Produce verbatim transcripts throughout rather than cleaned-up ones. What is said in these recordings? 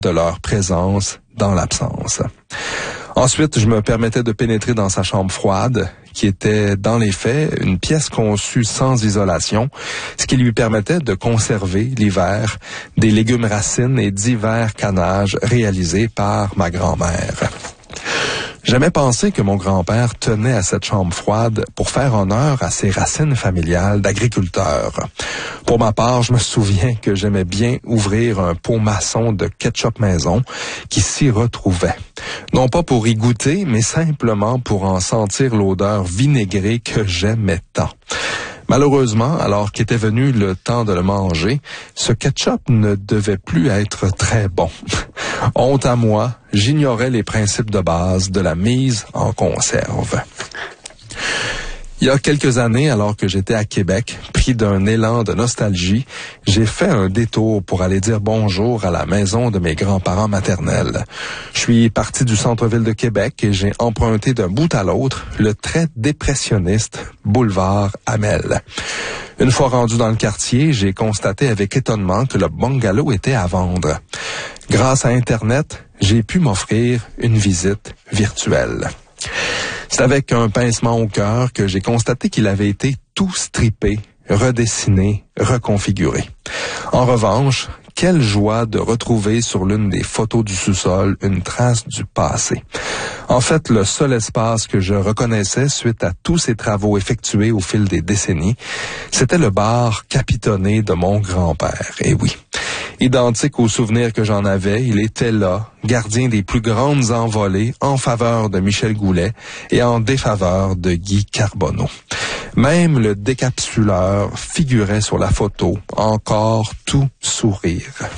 de leur présence dans l'absence. Ensuite, je me permettais de pénétrer dans sa chambre froide, qui était, dans les faits, une pièce conçue sans isolation, ce qui lui permettait de conserver, l'hiver, des légumes racines et divers canages réalisés par ma grand-mère. J'aimais penser que mon grand-père tenait à cette chambre froide pour faire honneur à ses racines familiales d'agriculteur. Pour ma part, je me souviens que j'aimais bien ouvrir un pot maçon de ketchup maison qui s'y retrouvait. Non pas pour y goûter, mais simplement pour en sentir l'odeur vinaigrée que j'aimais tant. Malheureusement, alors qu'était venu le temps de le manger, ce ketchup ne devait plus être très bon. Honte à moi, j'ignorais les principes de base de la mise en conserve. Il y a quelques années, alors que j'étais à Québec, pris d'un élan de nostalgie, j'ai fait un détour pour aller dire bonjour à la maison de mes grands-parents maternels. Je suis parti du centre-ville de Québec et j'ai emprunté d'un bout à l'autre le très dépressionniste boulevard Hamel. Une fois rendu dans le quartier, j'ai constaté avec étonnement que le bungalow était à vendre. Grâce à Internet, j'ai pu m'offrir une visite virtuelle. C'est avec un pincement au cœur que j'ai constaté qu'il avait été tout strippé, redessiné, reconfiguré. En revanche, quelle joie de retrouver sur l'une des photos du sous-sol une trace du passé. En fait, le seul espace que je reconnaissais suite à tous ces travaux effectués au fil des décennies, c'était le bar capitonné de mon grand-père. Et oui, identique aux souvenirs que j'en avais, il était là, gardien des plus grandes envolées en faveur de Michel Goulet et en défaveur de Guy Carbonneau. Même le décapsuleur figurait sur la photo, encore tout sourire.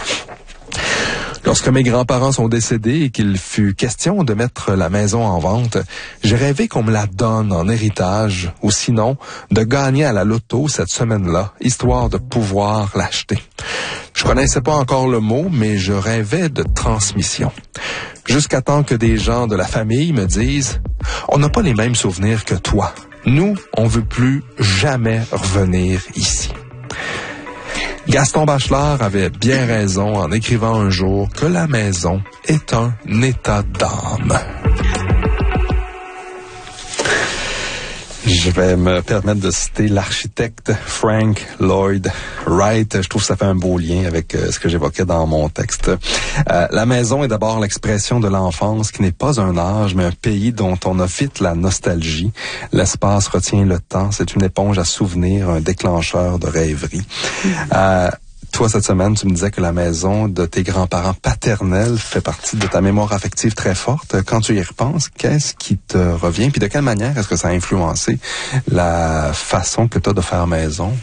Lorsque mes grands-parents sont décédés et qu'il fut question de mettre la maison en vente, j'ai rêvé qu'on me la donne en héritage, ou sinon, de gagner à la loto cette semaine-là, histoire de pouvoir l'acheter. Je connaissais pas encore le mot, mais je rêvais de transmission. Jusqu'à temps que des gens de la famille me disent « On n'a pas les mêmes souvenirs que toi. Nous, on veut plus jamais revenir ici. » Gaston Bachelard avait bien raison en écrivant un jour que la maison est un état d'âme. Je vais me permettre de citer l'architecte Frank Lloyd Wright. Je trouve que ça fait un beau lien avec euh, ce que j'évoquais dans mon texte. Euh, la maison est d'abord l'expression de l'enfance qui n'est pas un âge, mais un pays dont on a vite la nostalgie. L'espace retient le temps. C'est une éponge à souvenirs, un déclencheur de rêverie. Euh, Toi, cette semaine, tu me disais que la maison de tes grands-parents paternels fait partie de ta mémoire affective très forte. Quand tu y repenses, qu'est-ce qui te revient? Puis de quelle manière est-ce que ça a influencé la façon que tu as de faire maison?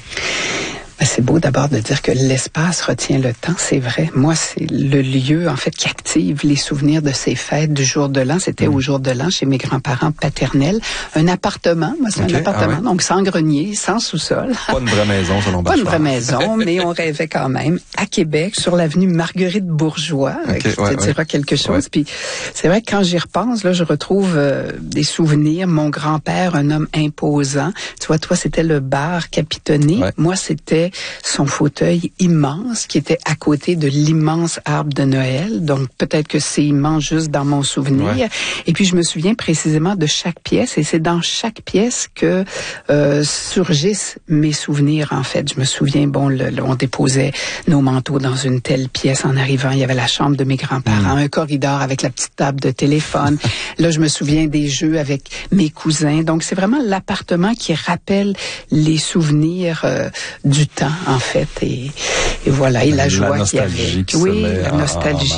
C'est beau d'abord de dire que l'espace retient le temps, c'est vrai. Moi, c'est le lieu, en fait, qui active les souvenirs de ces fêtes du jour de l'an. C'était mmh. au jour de l'an chez mes grands-parents paternels. Un appartement, moi, c'est okay. un appartement, ah ouais. donc sans grenier, sans sous-sol. Pas une vraie maison, selon Bachelard. Pas une vraie maison, mais on rêvait quand même. À Québec, sur l'avenue Marguerite-Bourgeois, okay, qui ouais, te dira ouais. quelque chose. Ouais. Puis c'est vrai que quand j'y repense, là, je retrouve euh, des souvenirs. Mon grand-père, un homme imposant. Tu vois, toi, c'était le bar capitonné. Ouais. Moi, c'était son fauteuil immense qui était à côté de l'immense arbre de Noël. Donc, peut-être que c'est immense juste dans mon souvenir. Ouais. Et puis, je me souviens précisément de chaque pièce et c'est dans chaque pièce que euh, surgissent mes souvenirs, en fait. Je me souviens, bon, le, le, on déposait nos manteaux dans une telle pièce en arrivant. Il y avait la chambre de mes grands-parents, mmh. un corridor avec la petite table de téléphone. Là, je me souviens des jeux avec mes cousins. Donc, c'est vraiment l'appartement qui rappelle les souvenirs euh, du temps, en fait, et, et voilà, et la, la joie qu'il y avait. Qui oui, se met la en, nostalgie.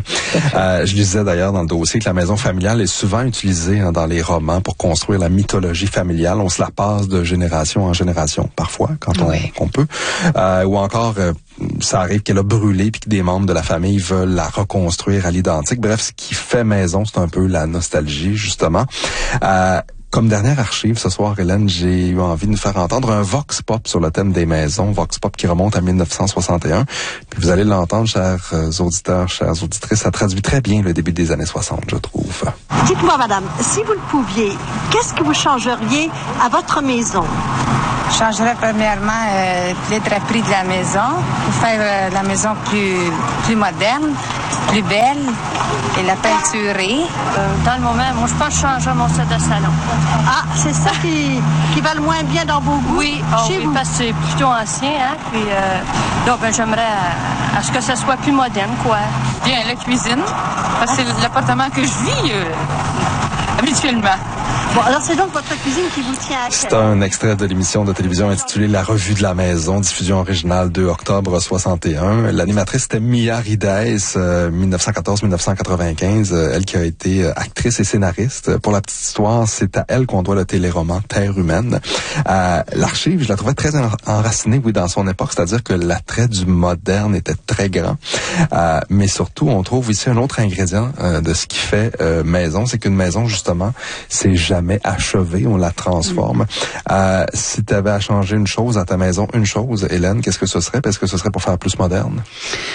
En euh, je disais d'ailleurs dans le dossier que la maison familiale est souvent utilisée hein, dans les romans pour construire la mythologie familiale. On se la passe de génération en génération, parfois, quand on, oui. on peut. Euh, ou encore, euh, ça arrive qu'elle a brûlé puis que des membres de la famille veulent la reconstruire à l'identique. Bref, ce qui fait maison, c'est un peu la nostalgie, justement. Euh, Comme dernière archive ce soir, Hélène, j'ai eu envie de nous faire entendre un vox pop sur le thème des maisons, vox pop qui remonte à dix-neuf cent soixante et un. Puis vous allez l'entendre, chers auditeurs, chères auditrices, ça traduit très bien le début des années soixante, je trouve. Dites-moi, madame, si vous le pouviez, qu'est-ce que vous changeriez à votre maison? Je changerais premièrement euh, les draperies de la maison pour faire euh, la maison plus, plus moderne, plus belle et la peinturée. Euh, dans le moment, moi, je pense que je changerais mon set de salon. Ah, c'est ça qui, qui va le moins bien dans vos goûts? Oui, oh, chez oui, vous. Parce que c'est plutôt ancien, hein, puis euh, donc ben, j'aimerais à, à ce que ça soit plus moderne, quoi. Bien, la cuisine, parce que c'est l'appartement que je vis euh, habituellement. Bon, alors c'est donc votre cuisine qui vous tient à cœur. C'est un extrait de l'émission de télévision intitulée La Revue de la Maison, diffusion originale deux octobre soixante et un. L'animatrice était Mia Rides, euh, mille neuf cent quatorze à mille neuf cent quatre-vingt-quinze. Euh, elle qui a été actrice et scénariste. Pour la petite histoire, c'est à elle qu'on doit le téléroman Terre humaine. Euh, L'archive, je la trouvais très enracinée, oui, dans son époque, c'est-à-dire que l'attrait du moderne était très grand. Euh, mais surtout, on trouve ici un autre ingrédient euh, de ce qui fait euh, maison, c'est qu'une maison, justement, c'est jamais achevée, on la transforme. Euh, si tu avais à changer une chose à ta maison, une chose, Hélène, qu'est-ce que ce serait? Est-ce que ce serait pour faire plus moderne?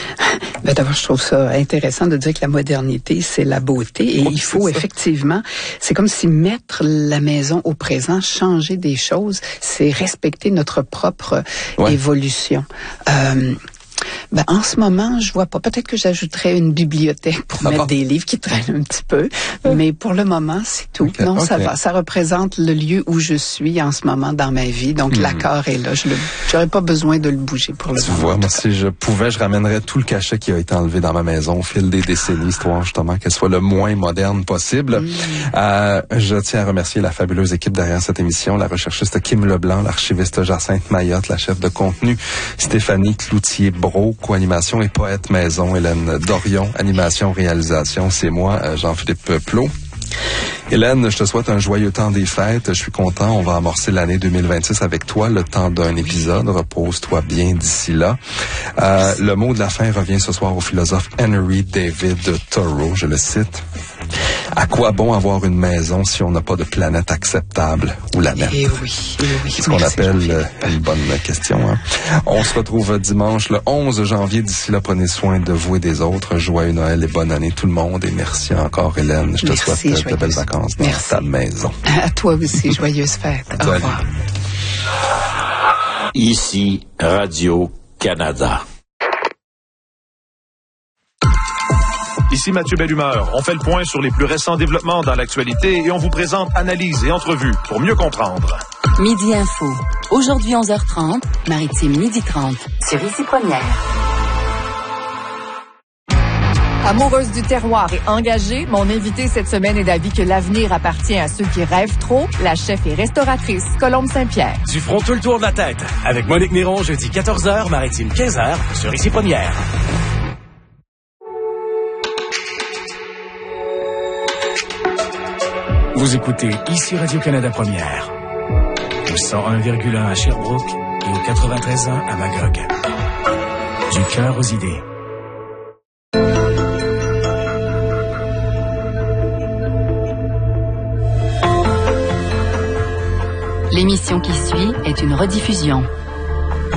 Ben d'abord, je trouve ça intéressant de dire que la modernité, c'est la beauté. Et oui, il faut effectivement, c'est comme si mettre la maison au présent, changer des choses, c'est respecter notre propre ouais. évolution. Euh, Ben, en ce moment, je vois pas. Peut-être que j'ajouterais une bibliothèque pour ah mettre bon? des livres qui traînent un petit peu. Mais pour le moment, c'est tout. Okay, non, okay. ça va. Ça représente le lieu où je suis en ce moment dans ma vie. Donc, hmm. l'accord est là. Je n'aurais pas besoin de le bouger pour le tu moment. Tu vois, moi, si je pouvais, je ramènerais tout le cachet qui a été enlevé dans ma maison au fil des décennies, histoire justement qu'elle soit le moins moderne possible. Hmm. Euh, je tiens à remercier la fabuleuse équipe derrière cette émission, la recherchiste Kim Leblanc, l'archiviste Jacinthe Mayotte, la chef de contenu Stéphanie Cloutier-Brault, co-animation et poète maison, Hélène Dorion, animation, réalisation, c'est moi, Jean-Philippe Plot. Hélène, je te souhaite un joyeux temps des fêtes. Je suis content. On va amorcer l'année deux mille vingt-six avec toi, le temps d'un épisode. Repose-toi bien d'ici là. Euh, le mot de la fin revient ce soir au philosophe Henry David Thoreau. Je le cite. À quoi bon avoir une maison si on n'a pas de planète acceptable ou la nette? Eh oui, eh oui. C'est ce qu'on appelle une bonne question. Hein? On se retrouve dimanche le onze janvier. D'ici là, prenez soin de vous et des autres. Joyeux Noël et bonne année tout le monde. Et merci encore, Hélène. Je te merci, souhaite de belles vacances dans merci. ta maison. À toi aussi, joyeuse fête. Au revoir. Ici, Radio-Canada. Ici Mathieu Bellumeur. On fait le point sur les plus récents développements dans l'actualité et on vous présente analyses et entrevues pour mieux comprendre. Midi Info. Aujourd'hui onze heures trente, Maritime midi trente, sur Ici Première. Amoureuse du terroir et engagée, mon invitée cette semaine est d'avis que l'avenir appartient à ceux qui rêvent trop. La chef et restauratrice Colombe Saint-Pierre. Du front tout le tour de la tête. Avec Monique Néron, jeudi quatorze heures, Maritime quinze heures, sur Ici Première. Vous écoutez Ici Radio-Canada Première. Au cent un virgule un à Sherbrooke et au quatre-vingt-treize un à Magog. Du cœur aux idées. L'émission qui suit est une rediffusion.